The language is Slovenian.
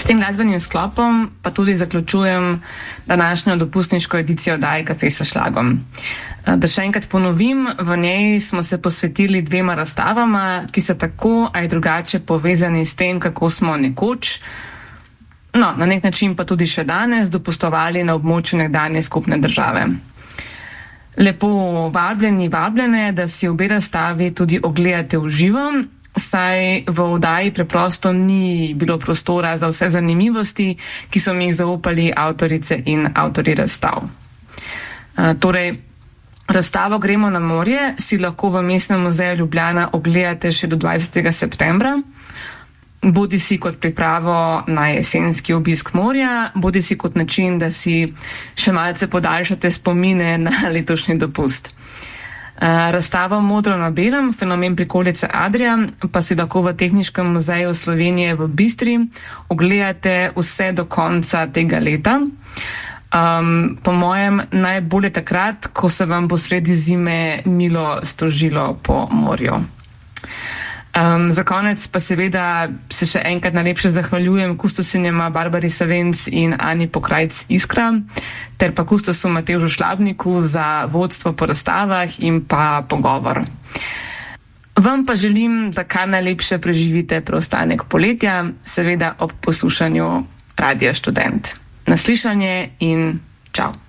tem glasbenim sklopom pa tudi zaključujem današnjo dopustniško edicijo oddaje Kafe s šlagom. Da še enkrat ponovim, v njej smo se posvetili 2 razstavama, ki so tako ali drugače povezani s tem, kako smo nekoč, na nek način pa tudi še danes, dopustovali na območju nekdanje skupne države. Lepo vabljeni, vabljene, da si obe razstavi tudi ogledate v živo, saj v oddaji preprosto ni bilo prostora za vse zanimivosti, ki so mi jih zaupali avtorice in avtorji razstav. Torej, razstavo Gremo na morje si lahko v Mestnem muzeju Ljubljana ogledate še do 20. septembra, bodi si kot pripravo na jesenski obisk morja, bodi si kot način, da si še malce podaljšate spomine na letošnji dopust. Razstavo Modro na belem, fenomen prikolice Adria, pa si lahko v Tehniškem muzeju Slovenije v Bistri ogledate vse do konca tega leta. Po mojem najbolje takrat, ko se vam bo sredi zime milo stožilo po morju. Za konec pa seveda se še enkrat najlepše zahvaljujem kustosinjama Barbari Savenc in Ani Pokrajc Iskra, ter pa kustosu Matevžu Šlabniku za vodstvo po razstavah in pa pogovor. Vam pa želim, da kar najlepše preživite preostanek poletja, seveda ob poslušanju Radia Študent. Na slišanje in čau!